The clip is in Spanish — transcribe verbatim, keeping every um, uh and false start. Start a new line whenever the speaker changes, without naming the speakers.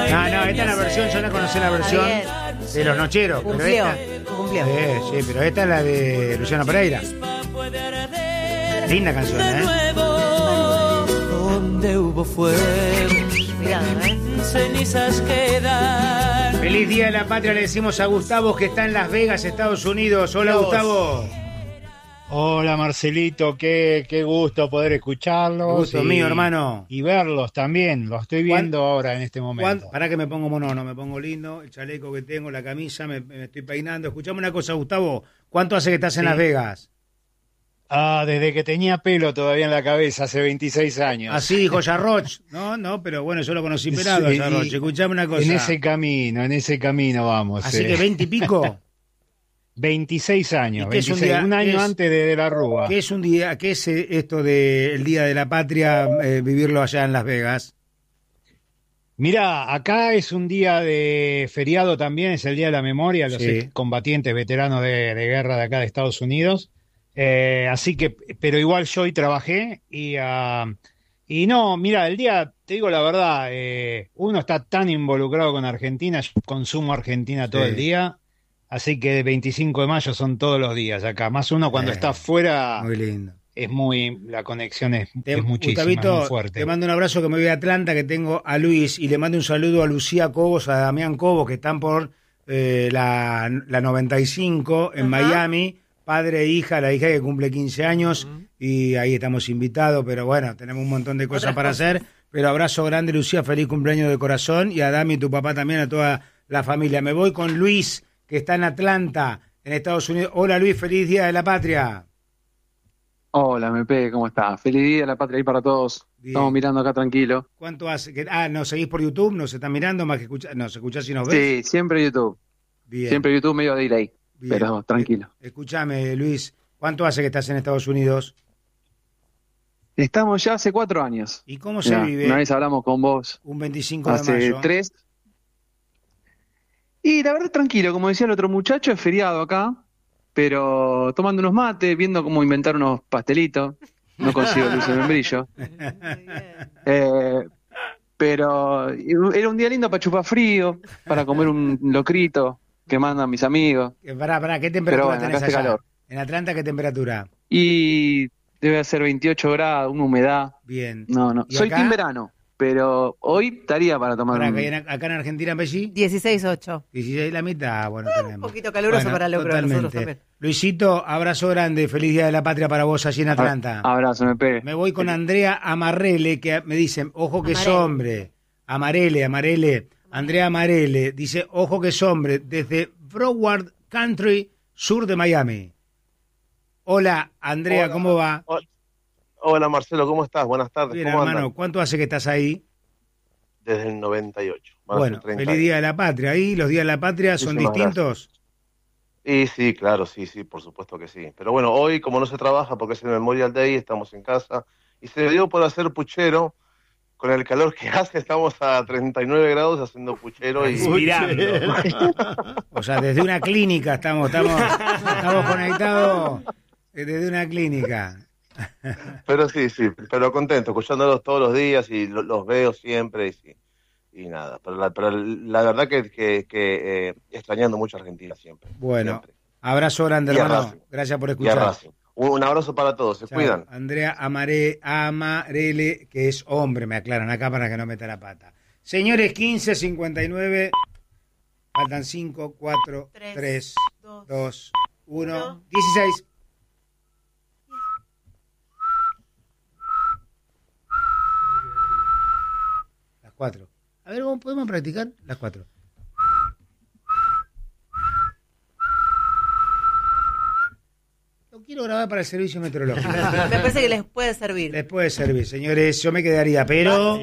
No, no, esta es la versión, yo la conocí la versión de Los Nocheros.
Cumplió,
pero esta,
cumplió.
Eh, sí, pero esta es la de Luciano Pereira. Linda canción, ¿eh?
Donde hubo fuego,
Cuidado, ¿eh?
cenizas quedan.
Feliz Día de la Patria le decimos a Gustavo, que está en Las Vegas, Estados Unidos. Hola,
Dios.
Gustavo.
Hola Marcelito, qué, qué gusto poder escucharlos.
Gusto
y,
mío, hermano.
Y verlos también, los estoy viendo ahora en este momento.
Para que me pongo monono, me pongo lindo, el chaleco que tengo, la camisa, me, me estoy peinando. Escuchame una cosa, Gustavo, ¿cuánto hace que estás en
Sí.
Las Vegas?
Ah, desde que tenía pelo todavía en la cabeza, hace veintiséis años.
Así dijo Yarroch, no, no, pero bueno, yo lo conocí pelado,
Sí,
Yarroch.
y-
Escuchame una cosa.
En ese camino, en ese camino vamos.
Así
eh.
que veinte y pico.
veintiséis años,
¿Y qué es un
veintiséis,
día-
un
qué
año
es-
antes de, de la Rúa.
¿Qué es un día, qué es eh, esto de el Día de la Patria, eh, vivirlo allá en Las Vegas?
Mira, acá es un día de feriado también, es el Día de la Memoria, los
Sí.
combatientes veteranos de, de guerra de acá de Estados Unidos. Eh, así que, pero igual yo hoy trabajé y, ah, y no, mira, el día, te digo la verdad, eh, uno está tan involucrado con Argentina, yo consumo Argentina todo
Sí.
el día, así que el veinticinco de mayo son todos los días acá, más uno cuando
Eh,
está afuera,
Muy lindo.
es muy, la conexión es,
Te-
es muchísima, es
Gustavito,
muy fuerte.
te mando un abrazo, que me voy a Atlanta, que tengo a Luis, y le mando un saludo a Lucía Cobos, a Damián Cobos, que están por eh, la, la noventa y cinco en
Ajá.
Miami, padre e hija, la hija que cumple quince años, y ahí estamos invitados, pero bueno, tenemos un montón de cosas
Otras
para
cosas.
hacer, pero abrazo grande, Lucía, feliz cumpleaños de corazón, y a Dami, tu papá también, a toda la familia. Me voy con Luis, que está en Atlanta, en Estados Unidos. Hola Luis, feliz Día de la Patria.
Hola, M P, ¿cómo estás? Feliz día de la patria ahí para todos.
Bien.
Estamos mirando acá tranquilo.
¿Cuánto hace? que- Ah, ¿nos seguís por YouTube? ¿Nos están mirando? Más que escuchar, ¿nos escuchás y nos ves?
Sí, siempre YouTube.
Bien,
Siempre YouTube medio delay,
bien.
pero tranquilo.
Eh, Escúchame, Luis, ¿cuánto hace que estás en Estados Unidos?
Estamos ya hace cuatro años.
¿Y cómo se
Mirá,
vive
una vez hablamos con vos
un veinticinco de
hace
mayo?
tres. Y la verdad, tranquilo, como decía el otro muchacho, es feriado acá, pero tomando unos mates, viendo cómo inventar unos pastelitos. No consigo luz de membrillo. Eh, pero era un día lindo para chupar frío, para comer un locrito que mandan mis amigos.
Eh, Pará, pará, ¿qué temperatura
Pero bueno,
tenés
acá hace
allá?
calor.
En Atlanta, ¿qué temperatura?
Y debe ser veintiocho grados, una humedad.
Bien.
No, no.
¿Y
Soy
acá?
team verano, pero hoy estaría para tomar
Pará,
un...
que en- acá en Argentina, Belli,
dieciséis ocho.
dieciséis la mitad, bueno,
Un
tenemos.
poquito caluroso
Bueno,
para lo que nosotros
totalmente.
también.
Luisito, abrazo grande, feliz Día de la Patria para vos allí en Atlanta.
Abrazo, M P.
Me voy con Andrea Amarrele, que me dicen, ojo que es
Amarele.
hombre. Amarele, Amarele. Andrea Amarele dice, ojo que es hombre, desde Broward Country, sur de Miami. Hola, Andrea,
Hola.
¿cómo va?
Hola Marcelo, ¿cómo estás? Buenas tardes.
Bien,
¿Cómo
hermano,
andan?
¿cuánto hace que estás ahí?
Desde el noventa y ocho. Van a
Bueno,
ser treinta
feliz
años.
Día de la Patria. ¿Ahí los días de la Patria son
Muchísimas
distintos?
Y sí, claro, sí, sí, por supuesto que sí. Pero bueno, hoy como no se trabaja porque es el Memorial Day, estamos en casa y se me dio por hacer puchero. Con el calor que hace, estamos a treinta y nueve grados haciendo puchero y...
Respirando. O sea, desde una clínica estamos, estamos, estamos conectados eh, desde una clínica.
Pero sí, sí, pero contento, escuchándolos todos los días y lo- los veo siempre y sí. Y nada, pero la, pero la verdad que, que, que eh, extrañando mucho a Argentina siempre.
Bueno,
siempre.
abrazo grande,
Y a
hermano.
Racing.
Gracias por
Y a
escuchar.
Racing. Un, un abrazo para todos, se
Chao.
cuidan.
Andrea Amare, Amarele, que es hombre, me aclaran acá para que no meta la pata. Señores, quince cincuenta y nueve, faltan cinco, cuatro,
Tres,
tres,
dos,
dos, uno,
uno.
dieciséis. Las cuatro. A ver, ¿cómo podemos practicar? Las cuatro. Lo quiero grabar para el servicio meteorológico.
Me parece que les puede servir.
Les puede servir, señores. Yo me quedaría, pero...